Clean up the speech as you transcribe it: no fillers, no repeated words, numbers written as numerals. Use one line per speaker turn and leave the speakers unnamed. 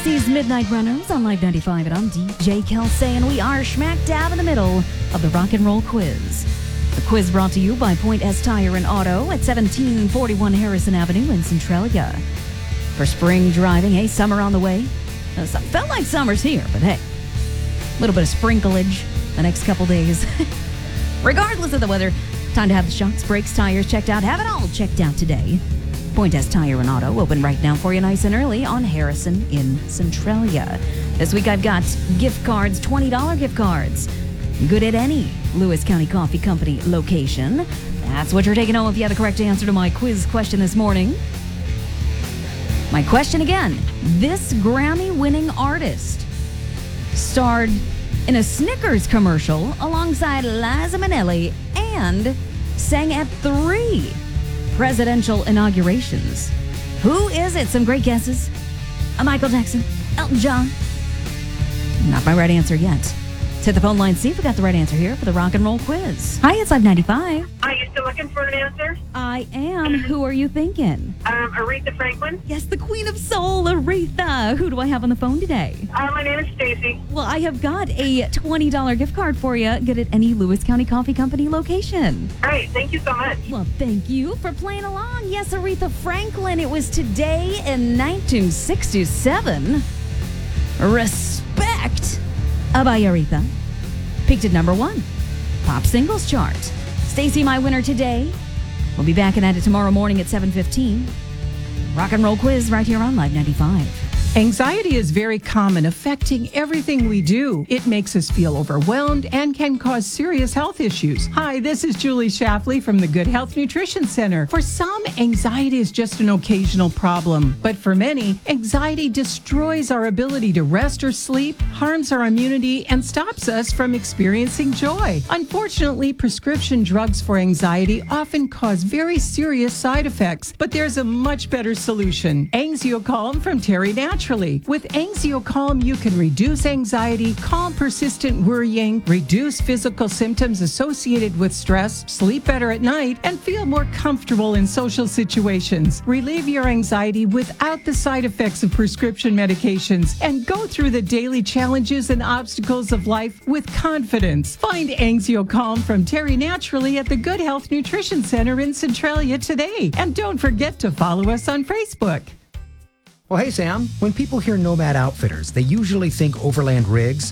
Stacy's Midnight Runners on Live 95, and I'm DJ Kelsey, and we are smack dab in the middle of the Rock and Roll Quiz. The quiz brought to you by Point S Tire and Auto at 1741 Harrison Avenue in Centralia. For spring driving, hey, summer on the way. Felt like summer's here, but hey, a little bit of sprinklage the next couple days. Regardless of the weather, time to have the shocks, brakes, tires checked out. Have it all checked out today. Point S Tire and Auto open right now for you nice and early on Harrison in Centralia. This week I've got gift cards, $20 gift cards. Good at any Lewis County Coffee Company location. That's what you're taking home if you have the correct answer to my quiz question this morning. My question again, this Grammy-winning artist starred in a Snickers commercial alongside Liza Minnelli and sang at 3 presidential inaugurations. Who is it? Some great guesses. Michael Jackson, Elton John. Not my right answer yet. Let's hit the phone line, see if we got the right answer here for the Rock and Roll Quiz. Hi, it's Live 95.
Are you still looking for an answer?
I am. Who are you thinking?
Aretha Franklin.
Yes, the Queen of Soul, Aretha. Who do I have on the phone today?
My name is Stacy.
Well, I have got a $20 gift card for you. Get at any Lewis County Coffee Company location.
Great, thank you so much.
Well, thank you for playing along. Yes, Aretha Franklin. It was today in 1967. Respect by Aretha. Peaked at number 1. Pop singles chart. Stacy, my winner today. We'll be back at it tomorrow morning at 7:15. Rock and Roll Quiz right here on Live 95.
Anxiety is very common, affecting everything we do. It makes us feel overwhelmed and can cause serious health issues. Hi, this is Julie Shapley from the Good Health Nutrition Center. For some, anxiety is just an occasional problem. But for many, anxiety destroys our ability to rest or sleep, harms our immunity, and stops us from experiencing joy. Unfortunately, prescription drugs for anxiety often cause very serious side effects. But there's a much better solution. Anxiocalm from Terry Naturally. With Anxiocalm, you can reduce anxiety, calm persistent worrying, reduce physical symptoms associated with stress, sleep better at night, and feel more comfortable in social situations. Relieve your anxiety without the side effects of prescription medications and go through the daily challenges and obstacles of life with confidence. Find Anxiocalm from Terry Naturally at the Good Health Nutrition Center in Centralia today. And don't forget to follow us on Facebook.
Well, hey, Sam, when people hear Nomad Outfitters, they usually think Overland Rigs.